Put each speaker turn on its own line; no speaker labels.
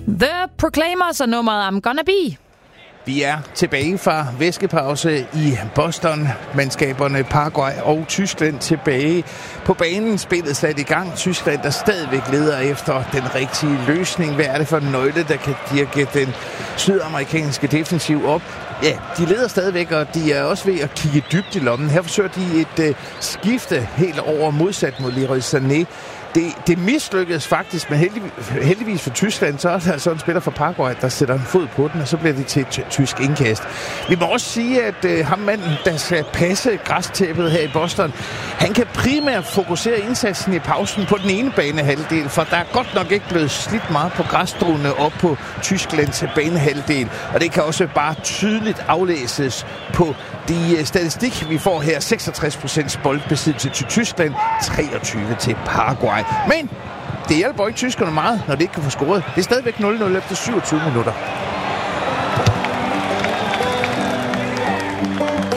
The Proclaimers og nummeret I'm Gonna Be.
Vi er tilbage fra væskepause i Boston. Mandskaberne Paraguay og Tyskland tilbage på banen. Spillet sat i gang. Tyskland, der stadigvæk leder efter den rigtige løsning. Hvad er det for en nøgle, der kan dirke den sydamerikanske defensiv op? Ja, de leder stadigvæk, og de er også ved at kigge dybt i lommen. Her forsøger de et skifte helt over modsat mod Leroy Sané. Det mislykkedes faktisk, men heldigvis for Tyskland, så er der altså en spiller fra Paraguay, der sætter en fod på den, og så bliver det til et tysk indkast. Vi må også sige, at ham manden, der skal passe græstæppet her i Boston, han kan primært fokusere indsatsen i pausen på den ene banehalvdel, for der er godt nok ikke blevet slidt meget på græsstråene op på Tysklands banehalvdel, og det kan også bare tydeligt aflæses på de statistik, vi får her. 66% boldbesiddelse til Tyskland, 23 til Paraguay. Men det hjælper ikke tyskerne meget, når de ikke kan få scoret. Det er stadigvæk 0-0 efter 27 minutter.